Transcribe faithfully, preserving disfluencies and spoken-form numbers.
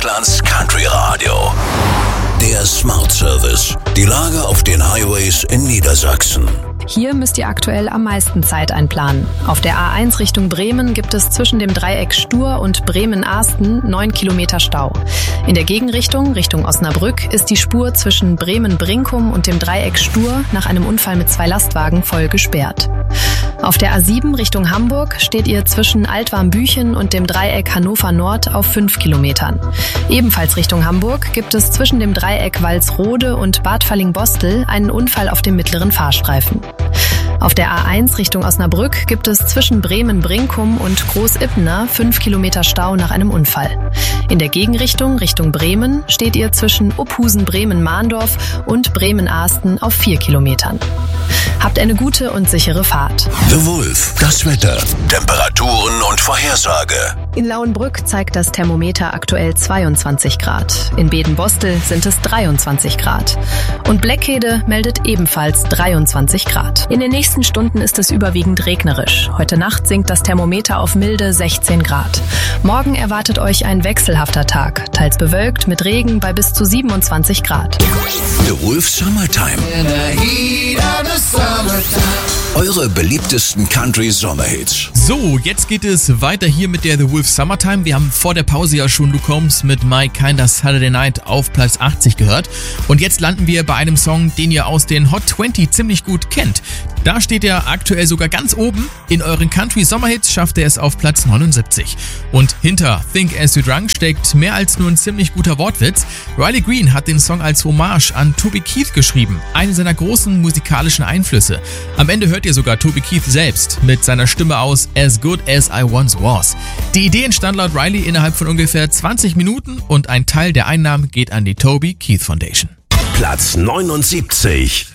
Deutschlands Country Radio. Der Smart Service. Die Lage auf den Highways in Niedersachsen. Hier müsst ihr aktuell am meisten Zeit einplanen. Auf der A eins Richtung Bremen gibt es zwischen dem Dreieck Stur und Bremen-Arsten neun Kilometer Stau. In der Gegenrichtung, Richtung Osnabrück, ist die Spur zwischen Bremen-Brinkum und dem Dreieck Stur nach einem Unfall mit zwei Lastwagen voll gesperrt. Auf der A sieben Richtung Hamburg steht ihr zwischen Altwarmbüchen und dem Dreieck Hannover Nord auf fünf Kilometern. Ebenfalls Richtung Hamburg gibt es zwischen dem Dreieck Walsrode und Bad Falling-Bostel einen Unfall auf dem mittleren Fahrstreifen. Auf der A eins Richtung Osnabrück gibt es zwischen Bremen-Brinkum und Groß-Ippener fünf Kilometer Stau nach einem Unfall. In der Gegenrichtung Richtung Bremen steht ihr zwischen Uphusen-Bremen-Mahndorf und Bremen-Arsten auf vier Kilometern. Habt eine gute und sichere Fahrt. The Wolf, das Wetter, Temperaturen und Vorhersage. In Lauenbrück zeigt das Thermometer aktuell zweiundzwanzig Grad. In Bedenbostel sind es dreiundzwanzig Grad. Und Bleckhede meldet ebenfalls dreiundzwanzig Grad. In den nächsten Stunden ist es überwiegend regnerisch. Heute Nacht sinkt das Thermometer auf milde sechzehn Grad. Morgen erwartet euch ein wechselhafter Tag, teils bewölkt mit Regen bei bis zu siebenundzwanzig Grad. The Wolf Summertime. Eure beliebtesten Country-Sommerhits. So, jetzt geht es weiter hier mit der The Wolf Summertime. Wir haben vor der Pause ja schon Luke Combs mit My Kinda Saturday Night auf Platz achtzig gehört. Und jetzt landen wir bei einem Song, den ihr aus den Hot zwanzig ziemlich gut kennt. Da steht er aktuell sogar ganz oben. In euren Country-Sommerhits schafft er es auf Platz neunundsiebzig. Und hinter Think As You Drunk steckt mehr als nur ein ziemlich guter Wortwitz. Riley Green hat den Song als Hommage an Toby Keith geschrieben, eine seiner großen musikalischen Einflüsse. Am Ende hört ihr sogar Toby Keith selbst mit seiner Stimme aus As Good As I Once Was. Die Idee entstand laut Riley innerhalb von ungefähr zwanzig Minuten und ein Teil der Einnahmen geht an die Toby Keith Foundation. Platz neunundsiebzig.